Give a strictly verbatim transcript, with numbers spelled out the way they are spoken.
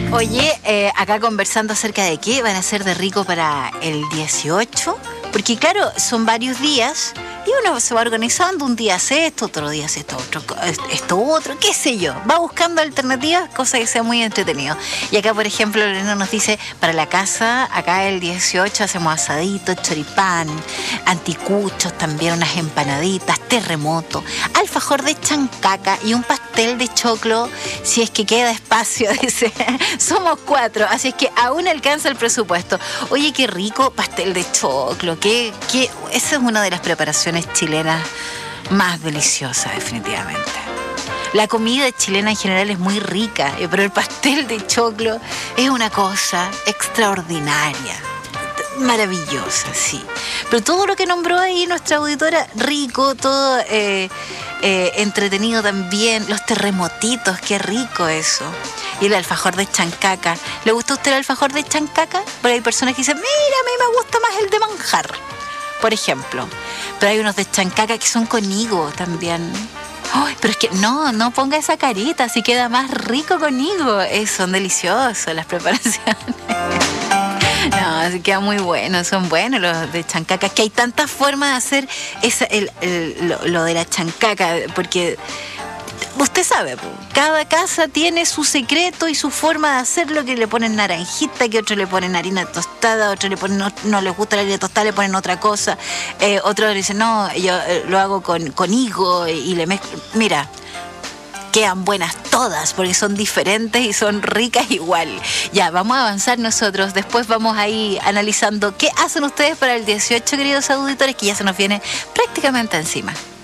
Oye, eh, acá conversando acerca de qué van a ser de rico para el dieciocho, porque claro, son varios días y uno se va organizando, un día hace esto, otro día hace esto otro, esto otro, qué sé yo, va buscando alternativas, cosa que sea muy entretenido. Y acá, por ejemplo, Lorena nos dice, para la casa, acá el dieciocho hacemos asaditos, choripán, anticuchos también, unas empanaditas, terremoto, alfajor de chancaca y un pastel de choclo, si es que queda espacio, dice. Somos cuatro, así es que aún alcanza el presupuesto. Oye, qué rico pastel de choclo, que, que esa es una de las preparaciones chilenas más deliciosas, definitivamente. La comida chilena en general es muy rica, pero el pastel de choclo es una cosa extraordinaria, maravillosa, sí. Pero todo lo que nombró ahí nuestra auditora, rico, todo eh, eh, entretenido también, los terremotitos, qué rico eso. Y el alfajor de chancaca. ¿Le gusta a usted el alfajor de chancaca? Porque hay personas que dicen, mira, a mí me gusta más el de manjar, por ejemplo. Pero hay unos de chancaca que son con higo también. Ay, pero es que no, no ponga esa carita, así queda más rico con higo. Eh, son deliciosos las preparaciones. No, así queda muy bueno, son buenos los de chancaca. Que hay tantas formas de hacer esa, el, el, lo, lo de la chancaca, porque usted sabe, cada casa tiene su secreto y su forma de hacerlo, que le ponen naranjita, que otros le ponen harina tostada, otros le ponen, no, no les gusta la harina tostada, le ponen otra cosa, eh, otros dicen, no, yo eh, lo hago con, con higo y le mezclo. Mira, quedan buenas todas porque son diferentes y son ricas igual. Ya, vamos a avanzar nosotros, después vamos ahí analizando qué hacen ustedes para el dieciocho, queridos auditores, que ya se nos viene prácticamente encima.